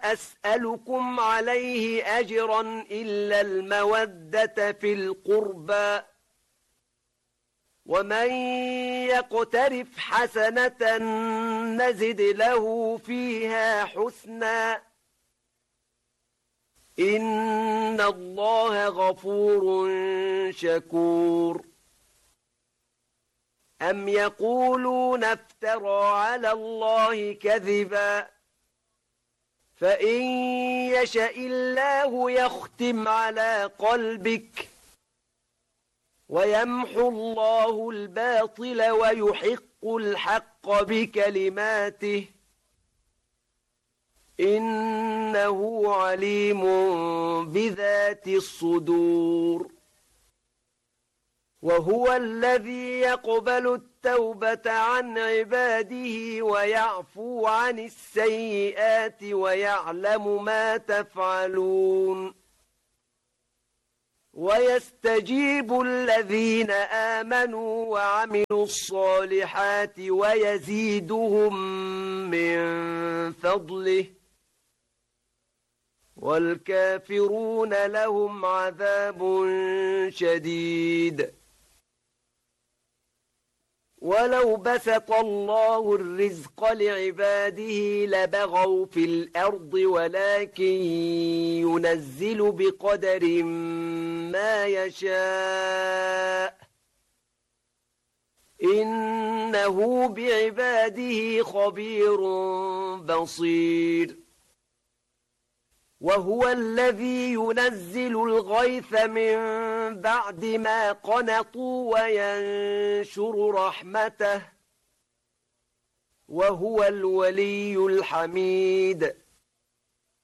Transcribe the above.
أسألكم عليه أجرا إلا المودة في القربى ومن يقترف حسنة نزد له فيها حسنا إن الله غفور شكور أم يقولون افترى على الله كذبا فإن يشأ الله يختم على قلبك ويمحو الله الباطل ويحق الحق بكلماته إنه عليم بذات الصدور وهو الذي يقبل التوبة عن عباده ويعفو عن السيئات ويعلم ما تفعلون ويستجيب الذين آمنوا وعملوا الصالحات ويزيدهم من فضله والكافرون لهم عذاب شديد ولو بسط الله الرزق لعباده لبغوا في الأرض ولكن ينزل بقدر ما يشاء إنه بعباده خبير بصير وهو الذي ينزل الغيث من بعد ما قنطوا وينشر رحمته وهو الولي الحميد